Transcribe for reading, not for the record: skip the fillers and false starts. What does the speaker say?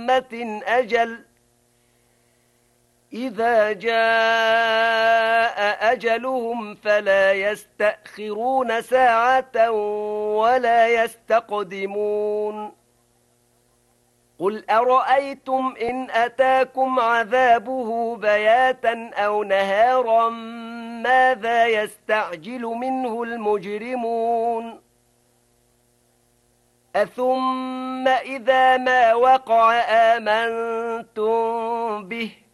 أمة أجل إذا جاء أجلهم فلا يستأخرون ساعة ولا يستقدمون قل أرأيتم إن أتاكم عذابه بياتا أو نهارا ماذا يستعجل منه المجرمون أثم إذا ما وقع آمنتم به